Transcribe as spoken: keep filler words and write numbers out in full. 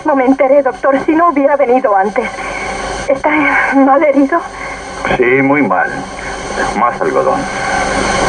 mismo me enteré, doctor. Si no hubiera venido antes. ¿Está mal herido? Sí, muy mal. Más algodón.